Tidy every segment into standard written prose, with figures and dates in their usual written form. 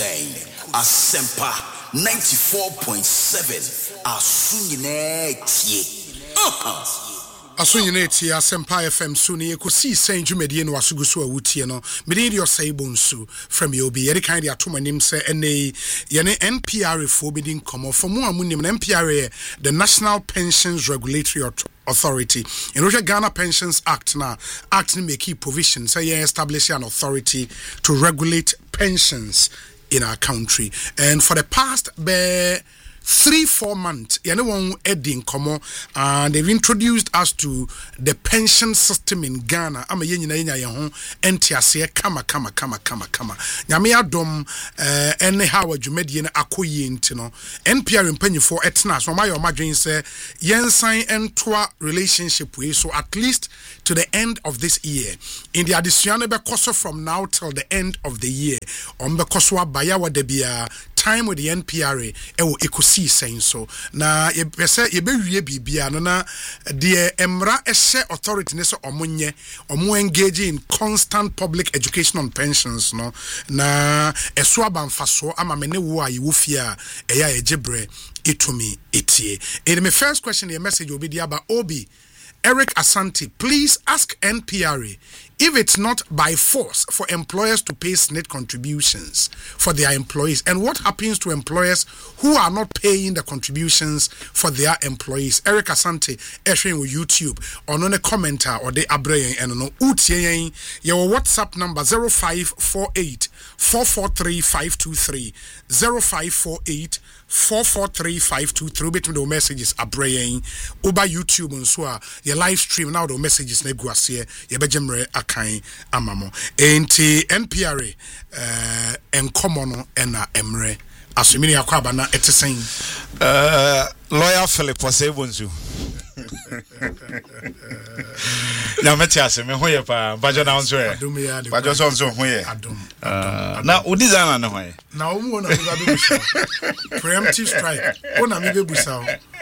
saying Asempa 94.7 Asunyine tie. Asunyine tie Asempa FM suni ekosi sen dwumedie no asuguso awutie no. Mede dio say bonsu from Yobi. Yeri kind ya tomanim se ene yene NPRA fo bidin komo for mo amunim na NPRA the National Pensions Regulatory Authority. In Roger Ghana Pensions Act now, Act make key provision say establish an authority to regulate pensions in our country. And for the past 3-4 months, anyone Edding Komo, and they've introduced us to the pension system in Ghana. I'm a yen entiase kama. Nyame adom anyhow adwumedie na akoyi ntino. NPR mpanyifo etna so my omadwen say yensan entwa relationship we so at least to the end of this year. In the addition be koso from now till the end of the year. Be koso abaya wadebia time with the NPRA ewo ekosi saying so na yebese yebewie bibia no na de emra ehye authority ne so omonye omo engage in constant public education on pensions no na eso abanfaso ama me ne wo ayi wo fia eya ejebre itumi etie. And my first question, the message will be there about Obi Eric Asante. Please ask NPRA if it's not by force for employers to pay SNIT contributions for their employees, and what happens to employers who are not paying the contributions for their employees. Eric Asante, sharing with YouTube, on a commenter or the Abraham and no Utien, your WhatsApp number 0548 443 523 0548 443-523 between the messages Abraham over YouTube and so your live stream now the messages na guasie ye bejemre akan amamo enti NPRA enkomo no na emre asumini akwaba na etesen lawyer Philip Osebonzu na metiase me hoye pa bajo na onzo e bajo so onzo hoye na o designer na hoye na o mu na be busa preemptive strike ona me be busa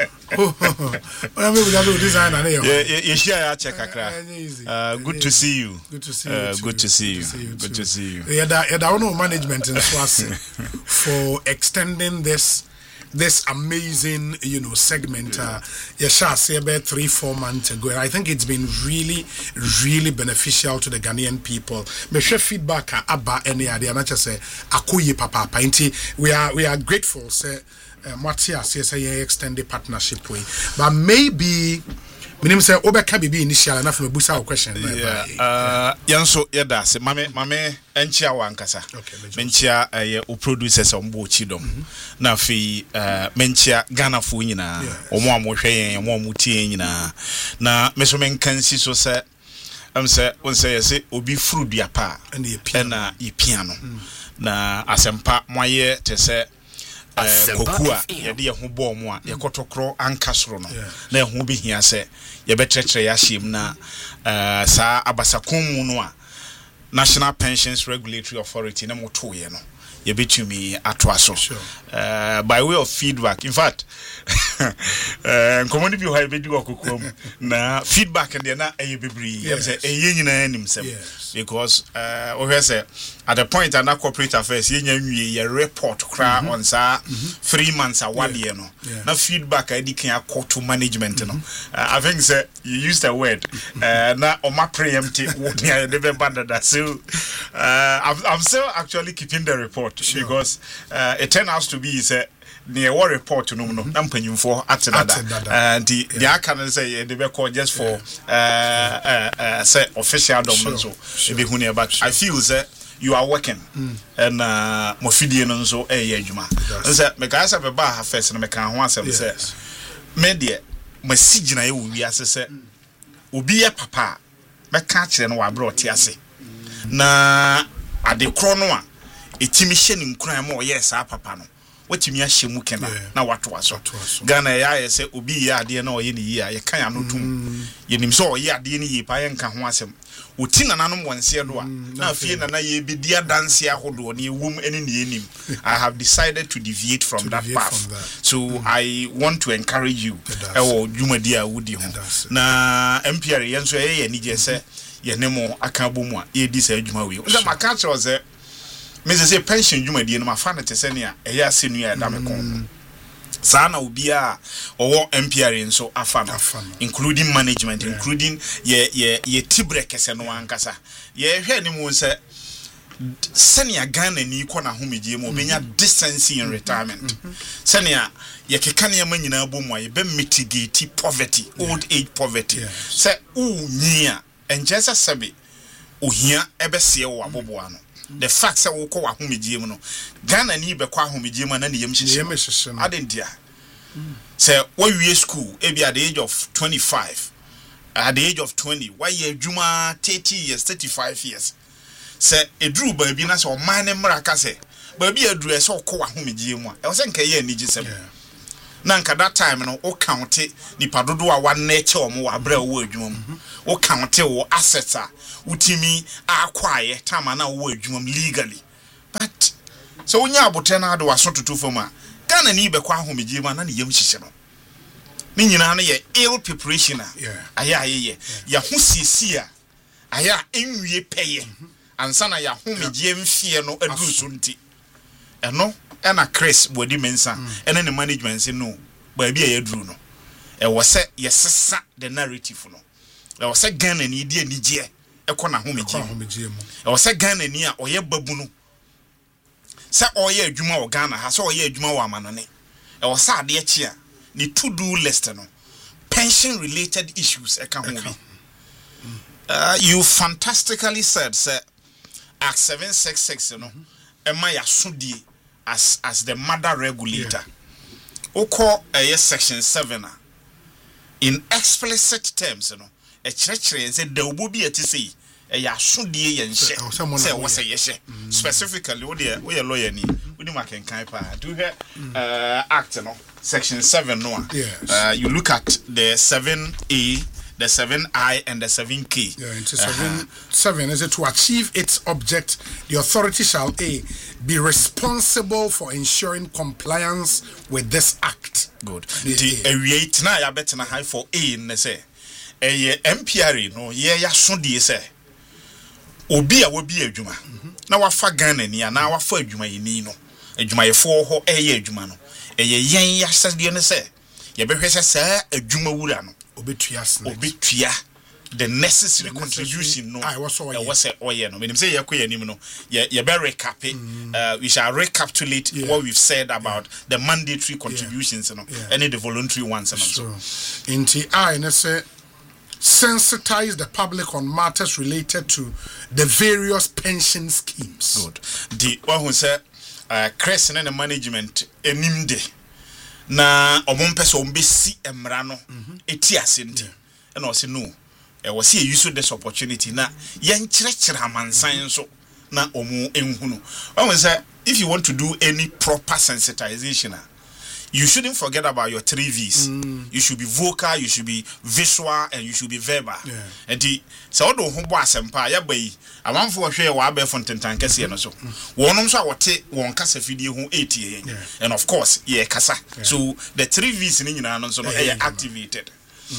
ona me busa designer na ye share ya check akra good to see you good to see you yeah no management in Swasi for extending this amazing, segment. Yesha say about 3-4 months ago. And I think it's been really, really beneficial to the Ghanaian people. Me share feedback about any idea. Not just say akuyi papa. We are grateful. Say Matia say extended partnership way, but maybe. Minim say obeka bibi initial na from busa question. Yanso yeda se mame enchia wankasa. Menchia o producers ombo chidom. Na fi menchia Ghana fo nyina omo amohwe yen omo amutie nyina. Na meso menkansi so se say yesi obi furu duapa na ye piano. Na Asempa moye te se kokua yede ye ho bo mu a ye kotokro ankasoro no na ho bi hia se ye betretre ya hyem na sa abasakon mu no a National Pensions Regulatory Authority na moto ye no ye betumi atoaso by way of feedback. In fact common bi ho be di okokom na feedback and na eye bebri ye say eye nyina anim sem because we say at the point and corporate affairs ye nyanwie ye report kra on sa 3 months award ye no na feedback I can to management no I think say you used a word na o ma preempt what near the band so I'm still actually keeping the report because it turns out to be say near war report no nampanyimfo atedada and the can say they be called just for say official domain so be hunia but I feel say you are working and mofidie no so adwuma say me ka say be ba ha first no me kan ho asem say me de masigina ye wo wi ase say obi ye papa me ka kire no wa bro ti ase na ade kro no a etimi hye ni nkran ma o yes a papa no watimi ahye mu kena na wato aso Ghana ya say obi ya ade na o ye ni yi a ye kan ya no tum ye nim so o ye ade ni yi pa ye nka ho asem oti nananom wonse do a na afie nana ye bi dia dance ahodo ne wum ene ne enim. I have decided to deviate from that path so I want to encourage you ewo dwumadi a wudi ho na MPR yenso ye ni je se ye ne mo aka bomu a ye di sa adwuma we o da maka che o ze me say pension dwumadi no ma fa ne tesenia eya asenu ya da me kon sana ubia owo MPR nso afano including management including ye tibre kese no ankasa ye hwe ni mu se senia Ghana ni ko na homegye mu obenya distance in retirement senia ye keka ne manyina bomu aye be mitigate poverty old age poverty se unyia enjesa sebe ohia ebese wo aboboa no the fact say wo ko wa homegye mu no Ghana ni be kwa homegye mu na ne yem hihye adentia say when we school maybe at the age of 25 at the age of 20 why ye adwuma 30 years 35 years say edru ba bi na say o man ne mraka say ba bi edru e say o ko wa homegye mu a e say nka ye anigi sem na nka that time no o count nipa dodo a wa na eche o mo wa bra wo adwuma mu o count wo assets a utimi akwaye time na wo adwuma legally but so onya abote na ado waso tutu fama Ghana ni be kwa homegye ma na ne yam hihye no ni nyina no ye ill preparation aya ya ho siesia aya enwie peye ansa na ya homegye mfie no aduru so nti eno na Chris body mensa ene ne management se no ba bia ya duru no e wo se yesesa the narrative no e wo se Ghana ni die anigye ekọ na homegye mu e wo se Ghana ni a oye babu no se oye adwuma wo Ghana ha se oye adwuma wo amanone e wo sa ade echi a ni to do list no pension related issues e ka ho bi you fantastically said say Act 766 no ema ya sodie as the mother regulator oko section 7 in explicit terms no e kire say da obo bi ati say ya sodie ye nhye say wo say ye hye specifically wo de wo ye lawyer ni wo di makenkan pa do here act no section 7 no you look at the 7A the 7I and the 7K. Yeah, into 7 is it to achieve its object, the authority shall be responsible for ensuring compliance with this act. Good. The aviate na ya bet na high for A in say. MPR no ye ya so die say. Obi a wo bi adwuma. Na wa fa Ghana ni na wa fa adwuma yini no. Adwuma ye fo ho adwuma no. Yen ya sade ne say. Ye behwese say adwuma wura no. Obetua the necessary contribution no was no when say yakoyanim no ye be recap we shall recapitulate what we've said about the mandatory contributions no and the voluntary ones and so inti I say sensitize the public on matters related to the various pension schemes. Good. The one who said Chris and the management enimde na omompese ombesi emra no eti asenti na o se no e wo se use this opportunity na yen kirekire amansan so na omu enhunu when say if you want to do any proper sensitization you shouldn't forget about your 3 V's. You should be vocal, you should be visual, and you should be verbal. And the so do ho bo asempa ya bai amanfo hwe wa be fontentan kase no so wonom so wote won kasa fidie ho etie and of course ye kasa so the 3 V's ni nyina no so no activated.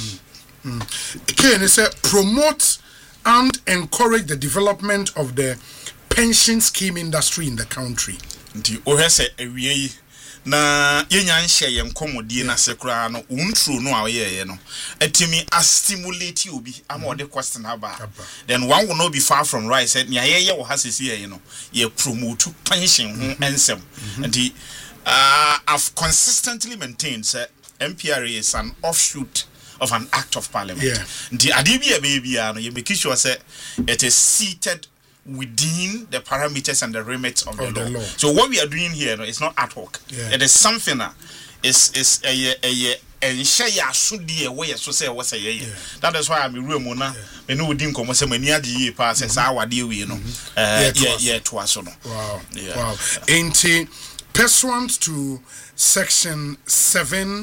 Again, say promote and encourage the development of the pension scheme industry in the country. Nti o hese awie na yenya nhye ye nkomodie na sekura no untru no aweye no atimi a stimulate obi ama the question about then one will not be far from right said nya ye wo hasisi ye no ye promote pension ho ensem and I've consistently maintained that MPRA is an offshoot of an act of parliament. The adibia baby no you make sure say it is seated within the parameters and the remits of the law. So what we are doing here no, it's not ad hoc. It is something that is a enshaya sudie way so say what say that is why I'm a room na me no din komo say mani agi pa say sa wade we no to aso no. Wow. Enti pursuant to section 7I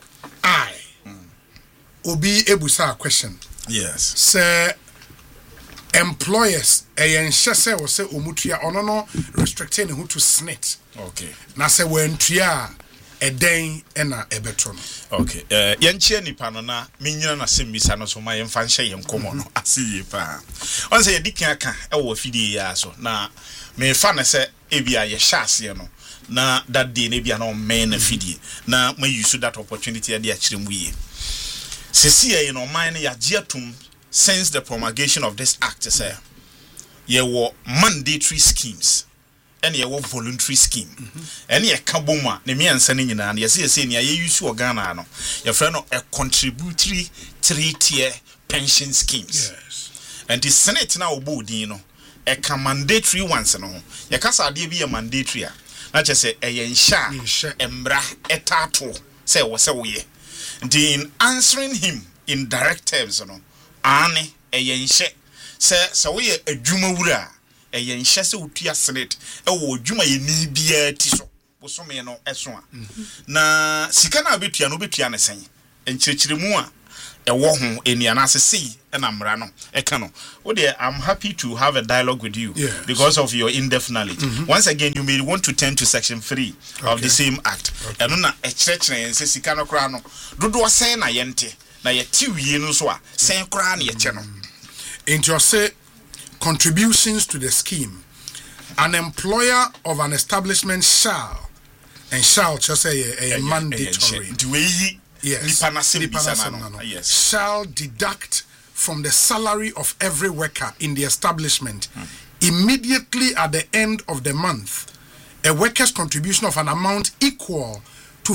obi ebusa question. Yes. Say employers enhye or say omutua ono no restricting who to snit. Okay. Na say wentua eden ena ebeto no. Okay. Yenchie nipa no na menyina na sembisa no so ma yemfa nhye yenkomo no asiye pa. On say yedikan aka e wo fidie ya so na me fa na se ebia ye hyase no na that day na bia na men na fidie na ma use that opportunity ya de akire mu ye. Sesi ye no man ya giatum since the promulgation of this act say ye were mandatory schemes and ye were voluntary scheme and ye kaboma ne me ansa ne nyina na ye say ne ye use organa no ye friend no a contributory 3-tier pension schemes. Yes. And the Senate na obodi no e ka mandatory ones no ye kasa ade bi ye mandatory a na che say e ye nsha embra etato say wo say wo ye. In answering him in direct terms no ane e ye nshe se we ye adwuma wura e ye nshe se otua Senate e wo adwuma ye ni bia ti so bosome no eso a na sika na betua no betua ne sen enchirechiremu a e wo ho enia na asese na mra no e ka no wo de I'm happy to have a dialogue with you because of your in-depth knowledge. Once again you may want to turn to section 3 of the same act eno na e chirechire yen se sika no kra no dodo sen na yente na ye tiwie no so a sen kra na ye che no into your say contributions to the scheme. An employer of an establishment shall just say a mandatory. Yes. Shall deduct from the salary of every worker in the establishment immediately at the end of the month a worker's contribution of an amount equal to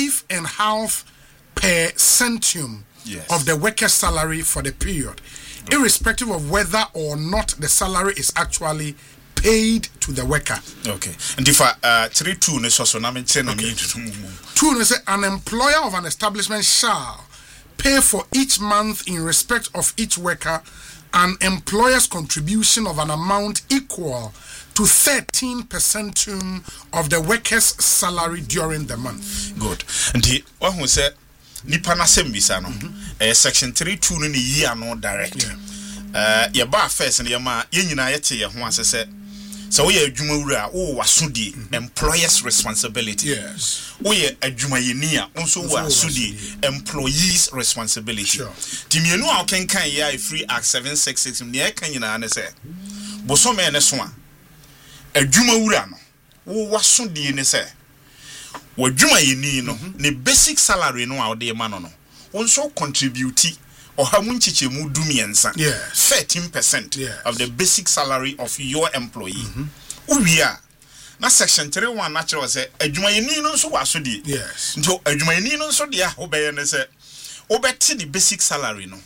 5.5% of the worker's salary for the period, irrespective of whether or not the salary is actually paid to the worker. Okay. And if 3-2 is also na mention no me 2 say an employer of an establishment shall pay for each month in respect of each worker an employer's contribution of an amount equal to 13% of the worker's salary during the month. Good. And the one who said nipa na sembisa no section 3-2 no ni yi ano direct. Ye ba first na ye ma ye nyina ye te ye ho asese so we adwuma wura o wasudi employer's responsibility. Yes. We adwuma yeni a onso wasudi employees responsibility. Timienu a kenkan ya free act 766 ne e kan nyina na se bosome ne so a adwuma wura no wo wasudi ne se wadwuma yeni no ne basic salary no a ode ma no onso contribute ohamunchichemu dumiensa 13% of the basic salary of your employee. Uwia na section 3.1 natural say adwumayeni no so wasodi. Yes. Nto adwumayeni no so dia obeye ne say obeti the basic salary no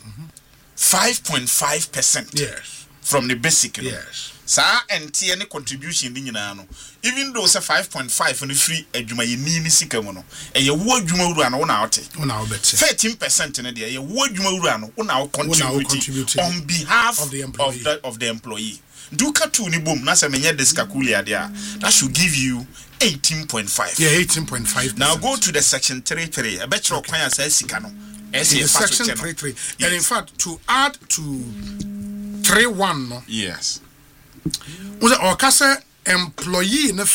5.5%. Yes. From the basic. Yes. Sa enti any contribution din nyina no even though say 5.5 no free adwumayeni ni sika mu no eye wo adwuma wura no na wote na obeti 13% ne de eye wo adwuma wura no na contribute on behalf of the employee duka tu ni bom na say menye discalculate there that should give you 18.5. Yeah, 18.5%. Now go to the section 3.3 a better kwan ya say sika no section 3.3 and in fact to add to 3.1 no yes was or kase employee in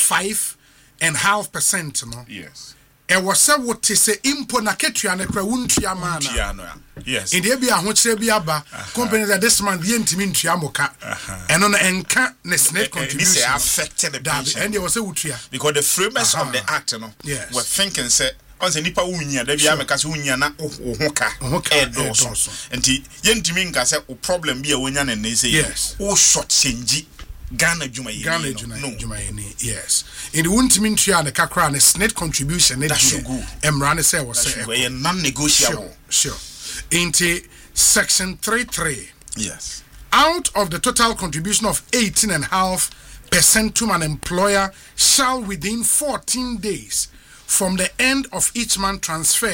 5.5% no yes e was say what say impo na ketua na kwa wuntua mana yes in the bia ahokyere bia ba company that this man the ntimi ntua moka eno na enka na snake contribution affected the pension and they was say wutua because the framers of the act no were thinking say on se nipa wunya da bia meka se wunya na hoka edoso enti yentimi nka se o problem bia wonya na ne say o short change Ghana Jumayeni. Yes. In the Wuntimi Ntua the kakra and net contribution that should go. Emrane say was say non-negotiable. Sure. Into section 3.3. Yes. Out of the total contribution of 18.5% to an employer shall within 14 days from the end of each month transfer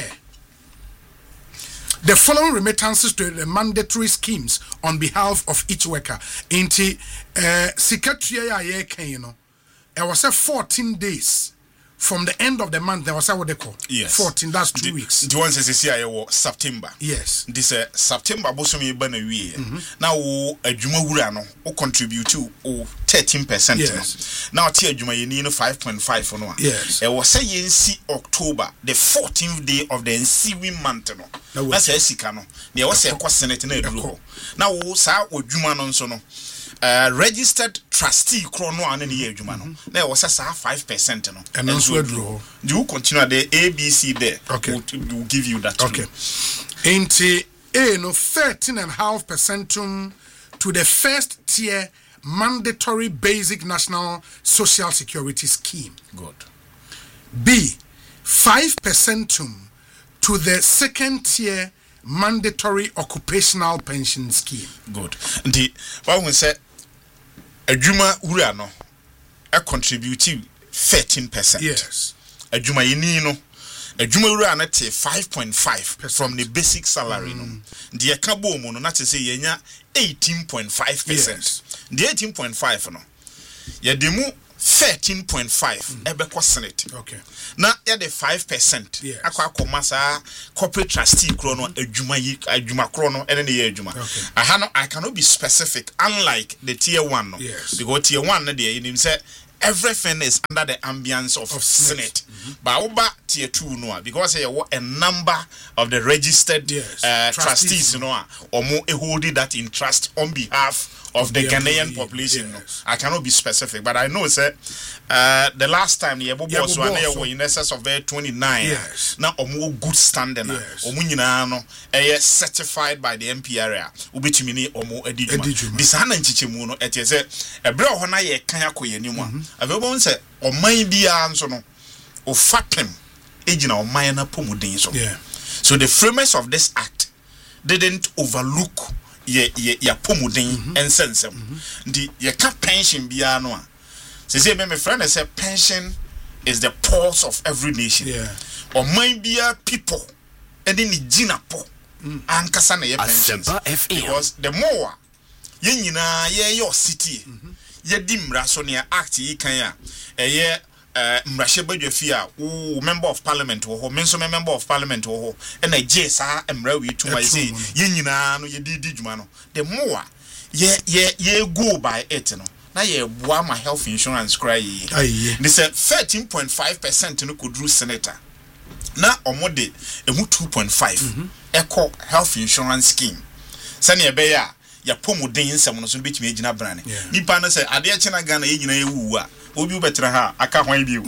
the following remittances to the mandatory schemes on behalf of each worker. Inti secretary ya ken you know. It was 14 days from the end of the month there was what they call 14, that's 2 weeks. The one says here September. Yes. This September bosomi ba na wie. Now wo adwuma wura no wo contribute to 13%. Yes. Now tie adwuma yeni no 5.5 no. Yes. E was say yensi October, the 14th day of the ensuing month no. That's esika no. Ne was say kwa senate na eduro. Now wo sa adwuma no nso no. Registered trustee chrono ane ne adwuma no na e was say 5% no. And also draw. You continue the ABC there. Okay. We'll give you that. Okay. Into no 13.5% to the first tier mandatory basic national social security scheme. Good. B 5% to the second tier mandatory occupational pension scheme. Good. The what we say adwuma wura no a contribute 13%. Yes. Adwuma yini no adwuma wura na te 5.5 from the basic salary no. The akabo mu no na te say yenya 18.5%. The 18.5 no. Ye demu 13.5 ebeko senate. Okay. Na ya the 5%. Yes. Akwa komasa corporate trustee kro no adwuma kro no ene ye adwuma. Okay. I cannot be specific unlike the tier 1 no. Yes. Because tier 1 na there you say everything is under the ambience of Senate. But over tier 2 no because there were a number of the registered trustees you know or more holding that in trust on behalf of the Ghanaian population. Yes. No. I cannot be specific, but I know sir the last time the was one in excess of 29. Yes. Now more good standing yes. no certified by the MPRA ubitumi or more edijuma. This hana nchichemu no it is a bra hona ye kan akoye ni mu a say o man bia nso no o fatem ejina o man na pomuden so. So the framers of this act didn't overlook ya pomuden and sensem the ye ka pension bia no a say my friend say pension is the pulse of every nation. Or man bia people and then jina po ankasa na ye pension because the more ye nyina ye your city ye di mra so ne act yi kan a mrashe badwafi a wo member of parliament wo ho menso member of parliament wo ho and na je sa mra wi tuma say ye nyina no ye di dwuma no the more ye go by it no na ye boa my health insurance cry they said 13.5% no could rule senator na omode emu 2.5 eco health insurance scheme sane be ya pomuden nsem no so betimi agina brane nipa na say ade eche na Ghana ye nyina ye wuwu a obi ubetra ha aka hwan bi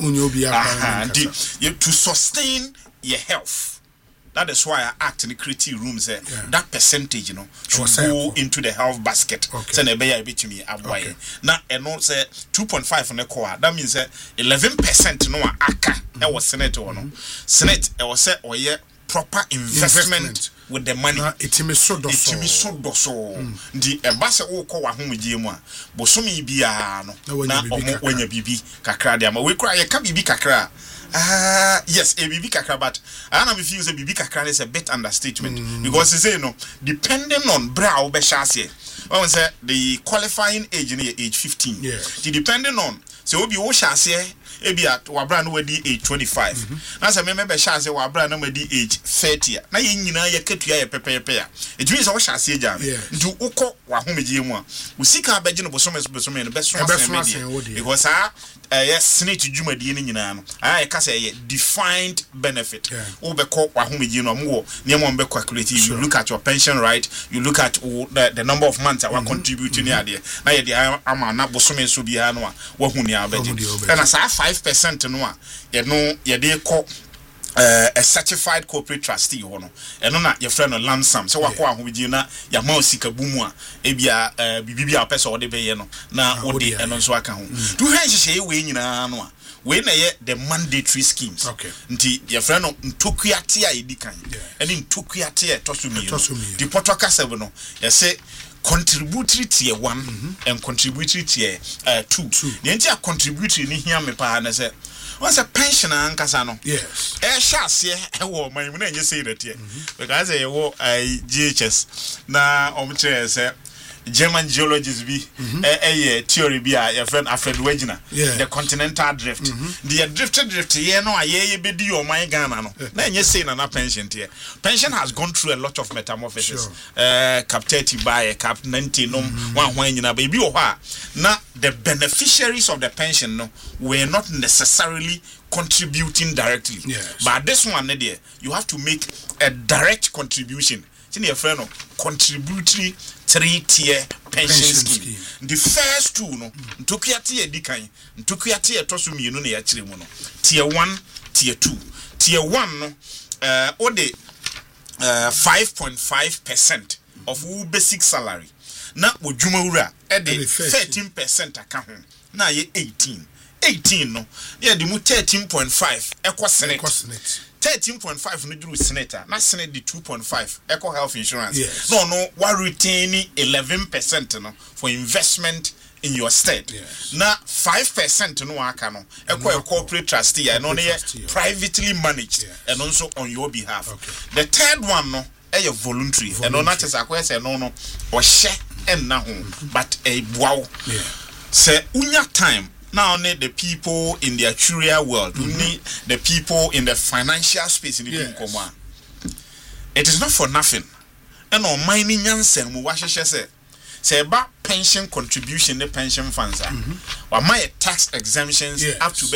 to sustain your health. That is why I act in the creative room say that percentage should go into the health basket. Say na be ya betimi aboye na eno say 2.5 on the core. That means 11% no aka e was senate no senate e was say oye proper investment with the money. Itimi so doso the embassy wo ko wa homgye mu a bosomi bia no na omo wanya bibi kakra dia ma we kra ye ka bibi kakra yes a bibi kakra but I am if you say bibi kakra is a bit understatement because you say depending on bra wo be shase when say the qualifying age near age 15 depending on so obi wo shase ebia wabra no wadi age 25 na say me be sha say wabra no wadi age 30 na ye nyina ye katua ye pepepe ya it means wo sha say jam ndu ukọ wa homegye mu a usika abegye no bosome no be so media because yes senate dwumadi ni nyina no ka say ye defined benefit wo be ko wa homegye no mo niam be calculate you look at your pension right you look at the number of months I contribute ni ade na ye de ama na bosome so bia no a wa hu ni abegye na sa 5% no a ye de call a certified corporate trustee hono eno na ye friend no lansam se wakọ ahobiji na ya ma osika bumu a ebia bibibia opese ode be ye no na ode eno nso aka ho tu hwenhye ye we nyina no a we na ye the mandatory schemes nti ye friend no ntokuate a edikan eni ntokuate e tosumi di potoka sebe no ye se contributory tier 1 and contributory tier 2 the entire contributory ni hia me pa na se once a pension ankasa no yes shase e wo man mu na enye say that because e wo GHS na omchere say German geologists be a theory be a friend Alfred Wegener, the continental drift. The drift here no aye be di o my Ghana no. Na you say na pension here. Pension has gone through a lot of metamorphosis. Cap 30 by cap 90 no one when you na baby o ha. Na the beneficiaries of the pension no were not necessarily contributing directly. But this one there, you have to make a direct contribution. Your friend contributory 3-tier pension scheme. The first two no ntokia tier dikan ntokia tier tosu mienu na ya kire mu no tier 1 tier 2 tier 1 no o de 5.5% of your basic salary na odwuma wura e de 13% aka ho na ye 18 no ye de mu 13.5 ekwa senate 13.5 no duru senator na senate di 2.5 eco health insurance no wa retain 11% no for investment in your state na 5% no aka no eco corporate trustee no na privately managed and also on your behalf. The third one no e voluntary and no not as akwese no o hye en na ho but e boawo say unya time. Now only the people in the actuarial world, only the people in the financial space in the it is not for nothing. And on mining Yansen, we wash say about pension contribution, the pension funds or my tax exemptions up to